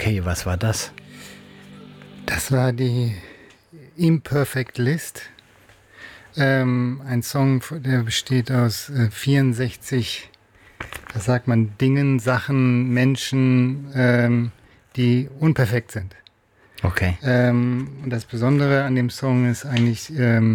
Okay, was war das? Das war die Imperfect List. Ein Song, der besteht aus 64, das sagt man, Dingen, Sachen, Menschen, die unperfekt sind. Okay. Und das Besondere an dem Song ist eigentlich,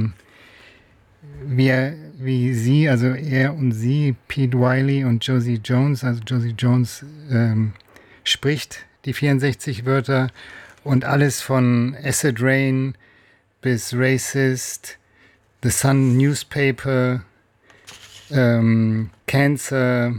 wie sie, also er und sie, Pete Wiley und Josie Jones, also Josie Jones spricht die 64 Wörter und alles von Acid Rain bis Racist, The Sun Newspaper, Cancer,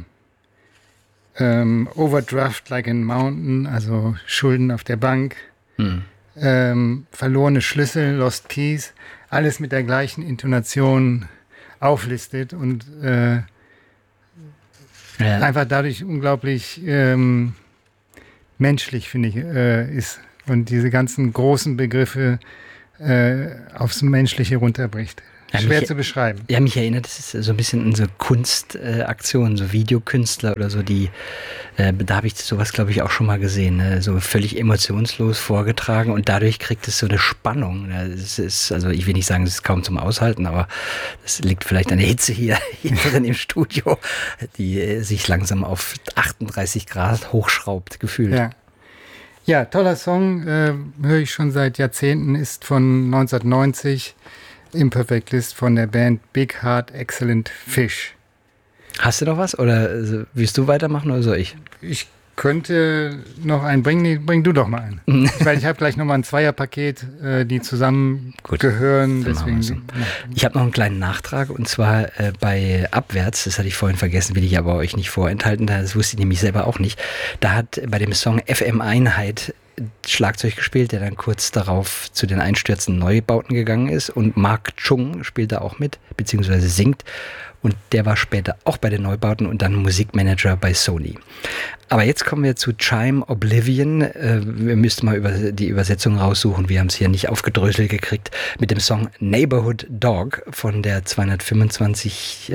Overdraft like a Mountain, also Schulden auf der Bank, verlorene Schlüssel, Lost Keys, alles mit der gleichen Intonation auflistet und einfach dadurch unglaublich menschlich, finde ich, ist und diese ganzen großen Begriffe aufs Menschliche runterbricht. Schwer zu beschreiben. Ja, mich erinnert es so ein bisschen an so Kunstaktionen, so Videokünstler oder so, die, da habe ich sowas, glaube ich, auch schon mal gesehen, ne? So völlig emotionslos vorgetragen und dadurch kriegt es so eine Spannung. Es ist, also ich will nicht sagen, es ist kaum zum Aushalten, aber das liegt vielleicht an der Hitze hier drin im Studio, die sich langsam auf 38 Grad hochschraubt, gefühlt. Ja. Ja, toller Song, höre ich schon seit Jahrzehnten, ist von 1990, Imperfect List von der Band Big Heart Excellent Fish. Hast du noch was oder willst du weitermachen oder soll ich? Ich könnte noch einen bringen, nee, bring du doch mal einen. Weil ich habe gleich nochmal ein Zweierpaket, die zusammen gehören. Deswegen. So. Ich habe noch einen kleinen Nachtrag und zwar bei Abwärts, das hatte ich vorhin vergessen, will ich aber euch nicht vorenthalten, das wusste ich nämlich selber auch nicht. Da hat bei dem Song FM Einheit Schlagzeug gespielt, der dann kurz darauf zu den Einstürzen Neubauten gegangen ist und Mark Chung spielt da auch mit, beziehungsweise singt und der war später auch bei den Neubauten und dann Musikmanager bei Sony. Aber jetzt kommen wir zu Chime Oblivion. Wir müssten mal die Übersetzung raussuchen, wir haben es hier nicht aufgedröselt gekriegt, mit dem Song Neighborhood Dog von der 2025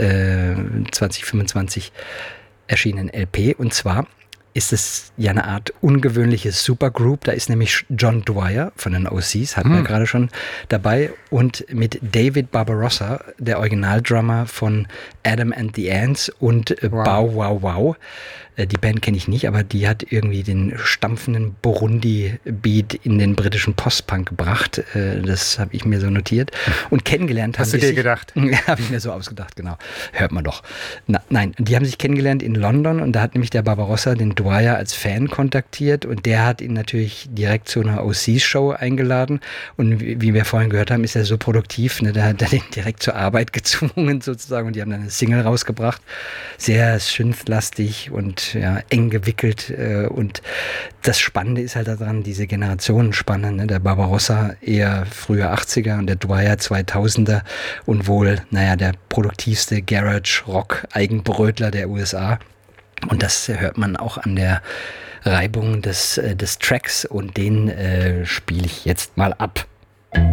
erschienenen LP und zwar ist es ja eine Art ungewöhnliches Supergroup. Da ist nämlich John Dwyer von den OCs, hatten wir gerade schon dabei, und mit David Barbarossa, der Originaldrummer von Adam and the Ants und Bow Wow Wow. Die Band kenne ich nicht, aber die hat irgendwie den stampfenden Burundi-Beat in den britischen Post-Punk gebracht. Das habe ich mir so notiert. Und kennengelernt haben sie sich... Hast du dir gedacht? Habe ich mir so ausgedacht, genau. Hört man doch. Nein, die haben sich kennengelernt in London und da hat nämlich der Barbarossa den Dwyer als Fan kontaktiert und der hat ihn natürlich direkt zu einer OC-Show eingeladen. Und wie wir vorhin gehört haben, ist er so produktiv, ne? Da hat er den direkt zur Arbeit gezwungen sozusagen und die haben dann eine Single rausgebracht. Sehr synthlastig und ja, eng gewickelt und das Spannende ist halt daran, diese Generationenspanne, ne? Der Barbarossa eher frühe 80er und der Dwyer 2000er und wohl, der produktivste Garage-Rock-Eigenbrötler der USA und das hört man auch an der Reibung des Tracks und den spiele ich jetzt mal ab.